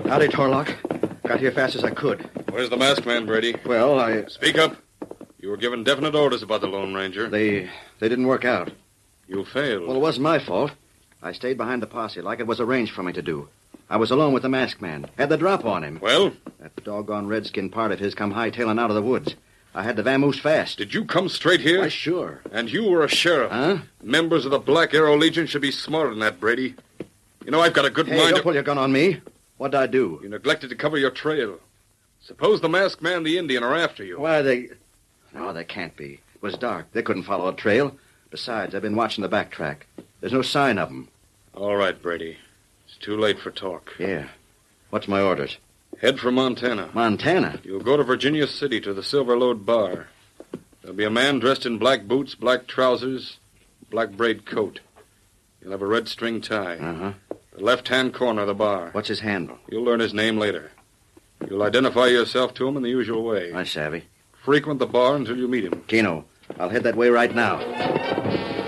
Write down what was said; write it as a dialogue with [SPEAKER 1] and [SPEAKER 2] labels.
[SPEAKER 1] Howdy, Torlock. Got here fast as I could.
[SPEAKER 2] Where's the masked man, Brady?
[SPEAKER 1] Well,
[SPEAKER 2] Speak up. You were given definite orders about the Lone Ranger.
[SPEAKER 1] They didn't work out.
[SPEAKER 2] You failed.
[SPEAKER 1] Well, it wasn't my fault. I stayed behind the posse like it was arranged for me to do. I was alone with the masked man. Had the drop on him.
[SPEAKER 2] Well?
[SPEAKER 1] That doggone redskin part of his come hightailing out of the woods. I had to vamoose fast.
[SPEAKER 2] Did you come straight here?
[SPEAKER 1] Why, sure.
[SPEAKER 2] And you were a sheriff.
[SPEAKER 1] Huh?
[SPEAKER 2] Members of the Black Arrow Legion should be smarter than that, Brady. You know, I've got a good
[SPEAKER 1] Hey,
[SPEAKER 2] mind
[SPEAKER 1] don't
[SPEAKER 2] to...
[SPEAKER 1] pull your gun on me. What'd I do?
[SPEAKER 2] You neglected to cover your trail. Suppose the masked man and the Indian are after you.
[SPEAKER 1] Why, No, they can't be. It was dark. They couldn't follow a trail. Besides, I've been watching the back track. There's no sign of them.
[SPEAKER 2] All right, Brady. It's too late for talk.
[SPEAKER 1] Yeah. What's my orders?
[SPEAKER 2] Head for Montana.
[SPEAKER 1] Montana?
[SPEAKER 2] You'll go to Virginia City to the Silver Lode Bar. There'll be a man dressed in black boots, black trousers, black braid coat. He'll have a red string tie.
[SPEAKER 1] Uh-huh.
[SPEAKER 2] The left-hand corner of the bar.
[SPEAKER 1] What's his handle?
[SPEAKER 2] You'll learn his name later. You'll identify yourself to him in the usual way.
[SPEAKER 1] I savvy.
[SPEAKER 2] Frequent the bar until you meet him.
[SPEAKER 1] Keno, I'll head that way right now.